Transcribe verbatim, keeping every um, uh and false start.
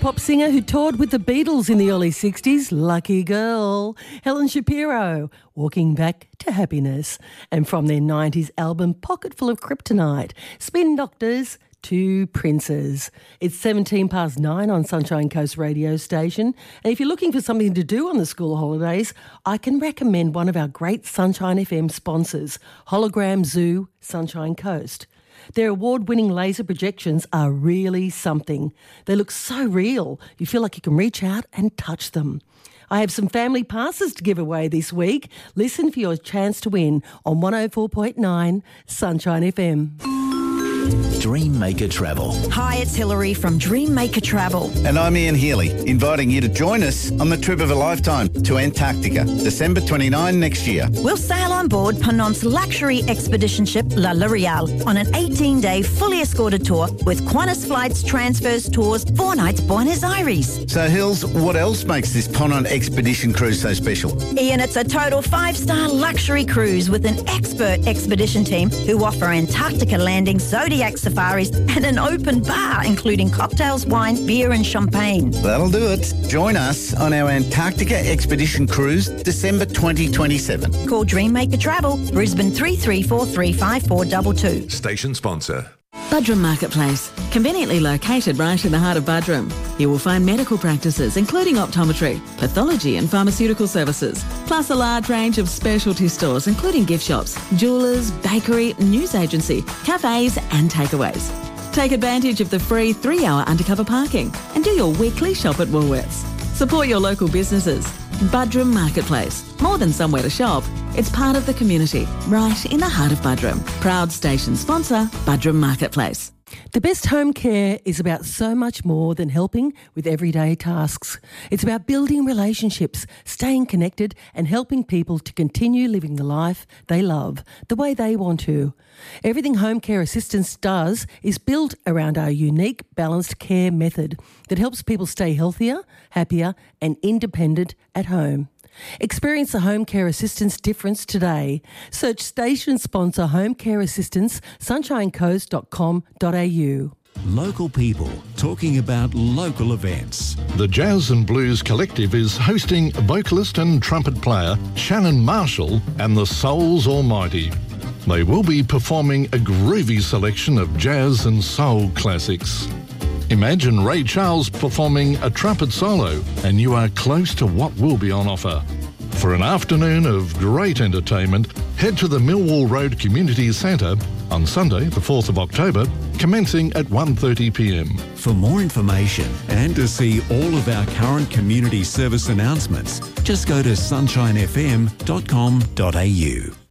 pop singer who toured with the Beatles in the early sixties, lucky girl, Helen Shapiro, Walking Back to Happiness. And from their nineties album Pocket Full of Kryptonite, Spin Doctors, Two Princes. It's seventeen past nine on Sunshine Coast radio station. And if you're looking for something to do on the school holidays, I can recommend one of our great Sunshine F M sponsors, Hologram Zoo, Sunshine Coast. Their award-winning laser projections are really something. They look so real, you feel like you can reach out and touch them. I have some family passes to give away this week. Listen for your chance to win on one oh four point nine Sunshine F M. Dreammaker Travel. Hi, it's Hilary from Dreammaker Travel. And I'm Ian Healy, inviting you to join us on the trip of a lifetime to Antarctica, December twenty-ninth next year. We'll sail on board Ponant's luxury expedition ship La L'Oreal on an eighteen-day fully escorted tour with Qantas Flights, Transfers, Tours, four nights Buenos Aires. So, Hills, what else makes this Ponant expedition cruise so special? Ian, it's a total five-star luxury cruise with an expert expedition team who offer Antarctica landings, Zodiac safaris and an open bar including cocktails, wine, beer and champagne. That'll do it. Join us on our Antarctica expedition cruise December twenty twenty-seven. Call Dreammaker Travel, Brisbane three three four three five four two two. Station sponsor. Budrum Marketplace, conveniently located right in the heart of Budrum. You will find medical practices including optometry, pathology and pharmaceutical services, plus a large range of specialty stores including gift shops, jewellers, bakery, news agency, cafes and takeaways. Take advantage of the free three-hour undercover parking and do your weekly shop at Woolworths. Support your local businesses. Budrum Marketplace. More than somewhere to shop, it's part of the community, right in the heart of Budrum. Proud station sponsor, Budrum Marketplace. The best home care is about so much more than helping with everyday tasks. It's about building relationships, staying connected and helping people to continue living the life they love, the way they want to. Everything Home Care Assistance does is built around our unique balanced care method that helps people stay healthier, happier and independent at home. Experience the Home Care Assistance difference today. Search station sponsor Home Care Assistance, sunshine coast dot com dot a u. Local people talking about local events. The Jazz and Blues Collective is hosting vocalist and trumpet player Shannon Marshall and the Souls Almighty. They will be performing a groovy selection of jazz and soul classics. Imagine Ray Charles performing a trumpet solo and you are close to what will be on offer. For an afternoon of great entertainment, head to the Millwall Road Community Centre on Sunday, the fourth of October, commencing at one thirty p m. For more information and to see all of our current community service announcements, just go to sunshine f m dot com dot a u.